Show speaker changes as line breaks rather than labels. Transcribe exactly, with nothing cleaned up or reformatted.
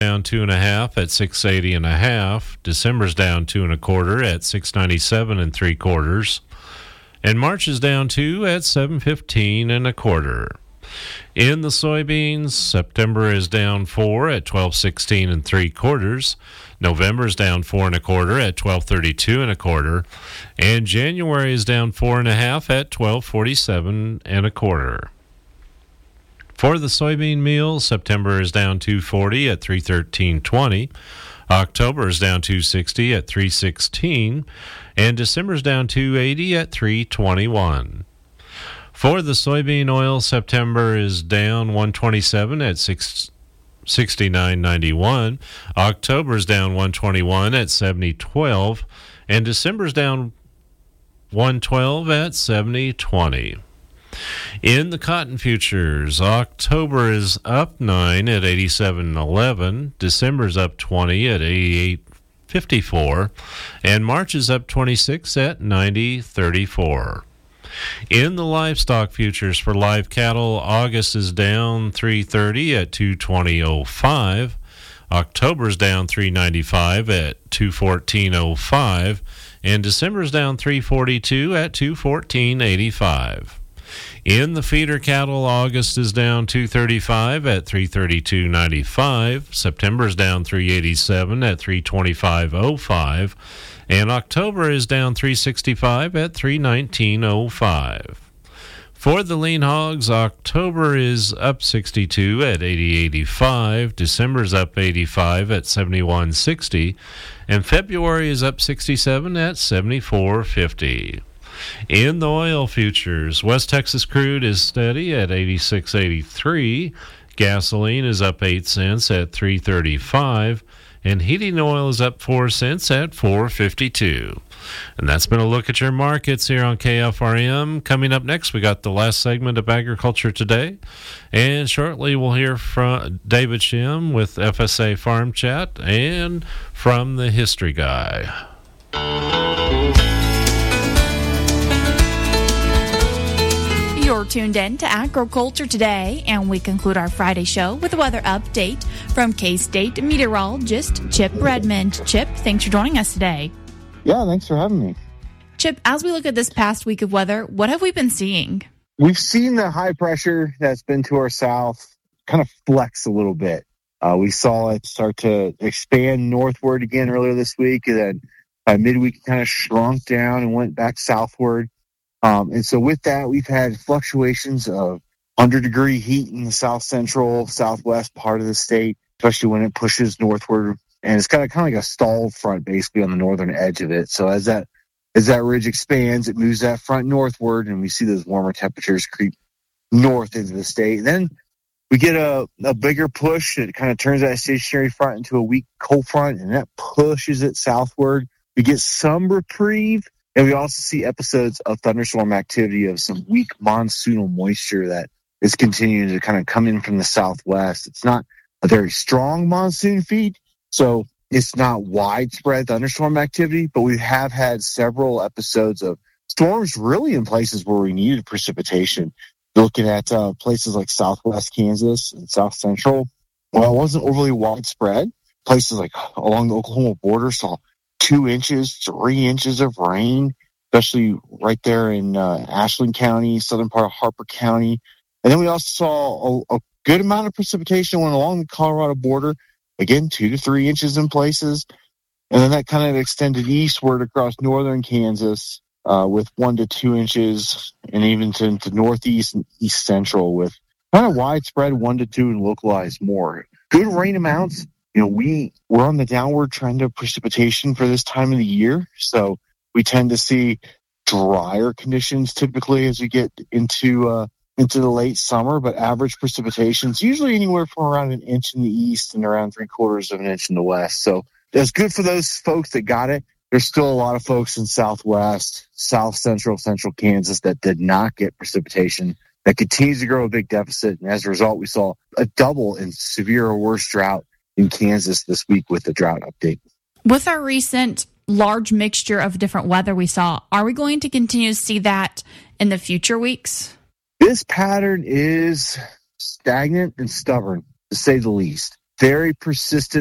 down two and a half at six eighty and a half. December's down two and a quarter at six ninety-seven and three quarters. And March is down two at seven fifteen and a quarter. In the soybeans, September is down four at twelve sixteen and three quarters. November is down four and a quarter at twelve thirty-two and a quarter. And January is down four and a half at twelve forty-seven and a quarter. For the soybean meal, September is down two forty at three thirteen twenty. October is down two sixty at three sixteen. And December is down two eighty at three twenty-one. For the soybean oil, September is down one twenty-seven at six sixty-nine ninety-one. October is down one twenty-one at seventy twelve. And December is down one twelve at seventy twenty. In the cotton futures, October is up nine at eighty-seven eleven, December is up twenty at eighty-eight fifty-four, and March is up twenty-six at ninety thirty-four. In the livestock futures for live cattle, August is down three thirty at two twenty oh five, October is down three ninety-five at two fourteen oh five, and December is down three forty-two at two fourteen eighty-five. In the feeder cattle, August is down two thirty-five at three thirty-two ninety-five. September is down three eighty-seven at three twenty-five oh five. And October is down three sixty-five at three nineteen oh five. For the lean hogs, October is up sixty-two at eighty eighty-five. December is up eighty-five at seventy-one sixty. And February is up sixty-seven at seventy-four fifty. In the oil futures, West Texas crude is steady at eighty-six eighty-three. Gasoline is up eight cents at three thirty-five. And heating oil is up four cents at four fifty-two. And that's been a look at your markets here on K F R M. Coming up next, we got the last segment of Agriculture Today. And shortly, we'll hear from David Shim with F S A Farm Chat and from the History Guy.
You're tuned in to Agriculture Today, and we conclude our Friday show with a weather update from K-State meteorologist Chip Redmond. Chip, thanks for joining us today.
Yeah, thanks for having me.
Chip, as we look at this past week of weather, what have we been seeing?
We've seen the high pressure that's been to our south kind of flex a little bit. Uh, we saw it start to expand northward again earlier this week, and then by midweek it kind of shrunk down and went back southward. Um, and so with that, we've had fluctuations of one hundred degree heat in the south central, southwest part of the state, especially when it pushes northward. And it's kind of kind of like a stalled front basically on the northern edge of it. So as that as that ridge expands, it moves that front northward, and we see those warmer temperatures creep north into the state. And then we get a, a bigger push that kind of turns that stationary front into a weak cold front, and that pushes it southward. We get some reprieve. And we also see episodes of thunderstorm activity of some weak monsoonal moisture that is continuing to kind of come in from the southwest. It's not a very strong monsoon feed, so it's not widespread thunderstorm activity, but we have had several episodes of storms really in places where we needed precipitation. Looking at uh, places like southwest Kansas and south central, well, it wasn't overly widespread. Places like along the Oklahoma border saw two inches, three inches of rain, especially right there in uh, Ashland County, southern part of Harper County. And then we also saw a, a good amount of precipitation went along the Colorado border. Again, two to three inches in places. And then that kind of extended eastward across northern Kansas uh, with one to two inches, and even to, to northeast and east central with kind of widespread one to two and localized more. Good rain amounts. You know, we, we're on the downward trend of precipitation for this time of the year. So we tend to see drier conditions typically as we get into uh, into the late summer, but average precipitation is usually anywhere from around an inch in the east and around three quarters of an inch in the west. So that's good for those folks that got it. There's still a lot of folks in southwest, south central, central Kansas that did not get precipitation, that continues to grow a big deficit. And as a result, we saw a double in severe or worse drought in Kansas this week with the drought update.
With our recent large mixture of different weather we saw, are we going to continue to see that in the future weeks?
This pattern is stagnant and stubborn, to say the least. very persistent